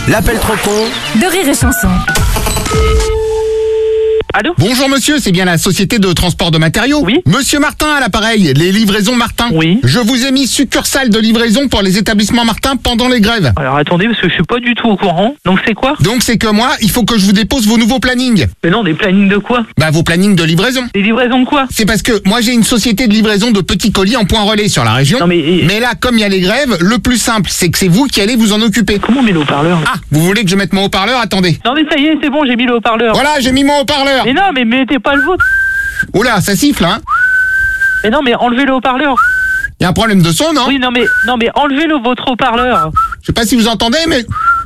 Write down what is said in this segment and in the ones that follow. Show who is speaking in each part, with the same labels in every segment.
Speaker 1: L'appel trop con
Speaker 2: de Rire et Chanson.
Speaker 3: Allô ?
Speaker 4: Bonjour monsieur, c'est bien la société de transport de matériaux?
Speaker 3: Oui.
Speaker 4: Monsieur Martin à l'appareil, les livraisons Martin.
Speaker 3: Oui.
Speaker 4: Je vous ai mis succursale de livraison pour les établissements Martin pendant les grèves.
Speaker 3: Alors attendez, parce que je suis pas du tout au courant. Donc c'est quoi ?
Speaker 4: Donc c'est que moi, il faut que je vous dépose vos nouveaux plannings.
Speaker 3: Mais non, des plannings de quoi ?
Speaker 4: Bah vos plannings de livraison.
Speaker 3: Des livraisons de quoi ?
Speaker 4: C'est parce que moi j'ai une société de livraison de petits colis en point relais sur la région.
Speaker 3: Non mais...
Speaker 4: Mais là, comme il y a les grèves, le plus simple, c'est que c'est vous qui allez vous en occuper.
Speaker 3: Comment on met le haut-parleur là ?
Speaker 4: Ah, vous voulez que je mette mon haut-parleur? Attendez.
Speaker 3: Non mais ça y est, c'est bon, j'ai mis le haut-parleur.
Speaker 4: Voilà, j'ai mis mon haut-parleur.
Speaker 3: Mais non, mais mettez pas le vôtre.
Speaker 4: Oula, ça siffle, hein?
Speaker 3: Mais non, mais enlevez le haut-parleur.
Speaker 4: Il y a un problème de son, non?
Speaker 3: Oui, non mais enlevez votre haut-parleur.
Speaker 4: Je sais pas si vous entendez, mais...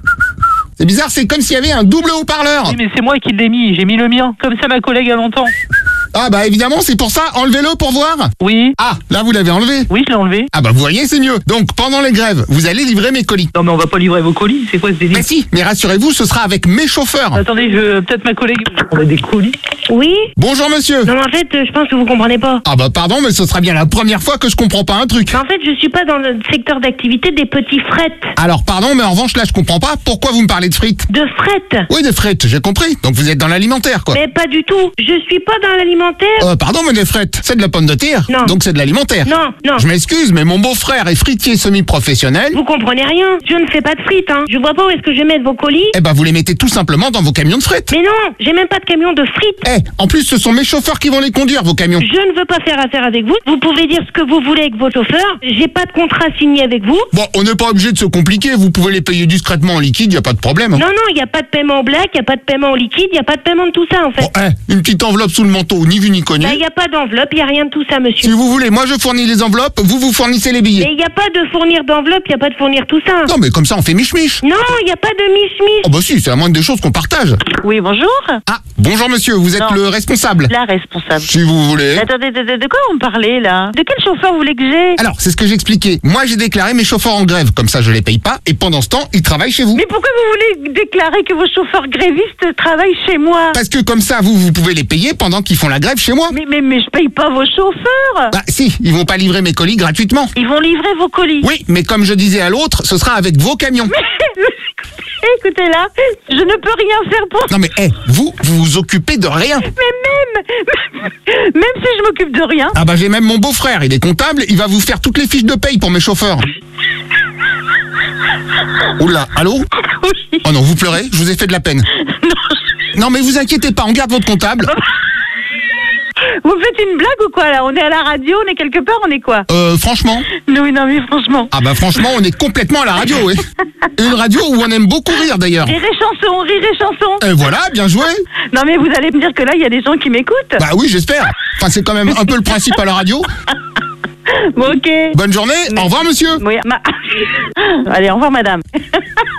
Speaker 4: C'est bizarre, c'est comme s'il y avait un double haut-parleur.
Speaker 3: Oui, mais c'est moi qui l'ai mis, j'ai mis le mien. Comme ça, ma collègue a longtemps.
Speaker 4: Ah bah évidemment, c'est pour ça, enlevez-le pour voir.
Speaker 3: Oui.
Speaker 4: Ah, là vous l'avez enlevé.
Speaker 3: Oui, je l'ai enlevé.
Speaker 4: Ah bah vous voyez, c'est mieux. Donc pendant les grèves, vous allez livrer mes colis.
Speaker 3: Non mais on va pas livrer vos colis, c'est quoi ce délire ?
Speaker 4: Mais si, mais rassurez-vous, ce sera avec mes chauffeurs.
Speaker 3: Attendez, peut-être ma collègue... On a des colis ?
Speaker 5: Oui.
Speaker 4: Bonjour monsieur.
Speaker 5: Non, mais en fait, je pense que vous comprenez pas.
Speaker 4: Ah bah pardon, mais ce sera bien la première fois que je comprends pas un truc.
Speaker 5: Mais en fait, je suis pas dans le secteur d'activité des petits frettes.
Speaker 4: Alors pardon, mais en revanche là je comprends pas. Pourquoi vous me parlez de frites?
Speaker 5: De frettes.
Speaker 4: Oui, de frites, j'ai compris. Donc vous êtes dans l'alimentaire quoi.
Speaker 5: Mais pas du tout. Je suis pas dans l'alimentaire.
Speaker 4: Pardon, mais les frites, c'est de la pomme de terre.
Speaker 5: Non.
Speaker 4: Donc c'est de l'alimentaire.
Speaker 5: Non, non.
Speaker 4: Je m'excuse, mais mon beau-frère est fritier semi-professionnel.
Speaker 5: Vous comprenez rien. Je ne fais pas de frites, hein. Je vois pas où est-ce que je vais mettre vos colis.
Speaker 4: Eh ben vous les mettez tout simplement dans vos camions de frites.
Speaker 5: Mais non, j'ai même pas de camion de frites.
Speaker 4: En plus ce sont mes chauffeurs qui vont les conduire, vos camions.
Speaker 5: Je ne veux pas faire affaire avec vous. Vous pouvez dire ce que vous voulez avec vos chauffeurs. J'ai pas de contrat signé avec vous.
Speaker 4: Bon, on n'est pas obligé de se compliquer, vous pouvez les payer discrètement en liquide, y a pas de problème.
Speaker 5: Non, il n'y a pas de paiement en black, il n'y a pas de paiement en liquide, il n'y a pas de paiement de tout ça, en fait.
Speaker 4: Bon, une petite enveloppe sous le manteau, ni vu ni connu.
Speaker 5: Il n'y a pas d'enveloppe, il n'y a rien de tout ça, monsieur.
Speaker 4: Si vous voulez, moi je fournis les enveloppes, vous fournissez les billets.
Speaker 5: Mais il n'y a pas de fournir d'enveloppe, il n'y a pas de fournir tout ça.
Speaker 4: Non, mais comme ça on fait mich-mich.
Speaker 5: Non, il n'y a pas de mich-mich.
Speaker 4: Oh bah si, c'est la moindre des choses qu'on partage.
Speaker 6: Oui, bonjour.
Speaker 4: Ah, bonjour monsieur, vous êtes
Speaker 6: Non.
Speaker 4: le responsable.
Speaker 6: La responsable.
Speaker 4: Si vous voulez.
Speaker 6: Attendez, de quoi vous me parlez là ? De quel chauffeur vous voulez que j'ai ?
Speaker 4: Alors, c'est ce que j'expliquais. Moi j'ai déclaré mes chauffeurs en grève, comme ça je les paye pas, et pendant ce temps, ils travaillent chez vous.
Speaker 6: Mais pourquoi vous voulez déclarer que vos chauffeurs grévistes travaillent chez moi ?
Speaker 4: Parce que comme ça, vous pouvez les payer pendant qu'ils font la grève chez moi.
Speaker 6: Mais je paye pas vos chauffeurs.
Speaker 4: Bah si, ils vont pas livrer mes colis gratuitement.
Speaker 6: Ils vont livrer vos colis.
Speaker 4: Oui, mais comme je disais à l'autre, ce sera avec vos camions.
Speaker 6: Écoutez là, je ne peux rien faire pour...
Speaker 4: Non mais, vous vous occupez de rien.
Speaker 6: Mais même si je m'occupe de rien...
Speaker 4: Ah bah j'ai même mon beau-frère, il est comptable, il va vous faire toutes les fiches de paye pour mes chauffeurs. Oula, allô?
Speaker 6: Oui.
Speaker 4: Oh non, vous pleurez, je vous ai fait de la peine. Non mais vous inquiétez pas, on garde votre comptable.
Speaker 6: Vous faites une blague ou quoi là ? On est à la radio, on est quelque part, on est quoi ?
Speaker 4: Franchement.
Speaker 6: Oui, non mais franchement.
Speaker 4: Ah bah franchement, on est complètement à la radio, oui. Une radio où on aime beaucoup rire d'ailleurs.
Speaker 6: Rire et chanson.
Speaker 4: Et voilà, bien joué.
Speaker 6: Non mais vous allez me dire que là, il y a des gens qui m'écoutent.
Speaker 4: Bah oui, j'espère. Enfin, c'est quand même un peu le principe à la radio.
Speaker 6: Bon, ok.
Speaker 4: Bonne journée, au revoir monsieur.
Speaker 6: Oui, Allez, au revoir madame.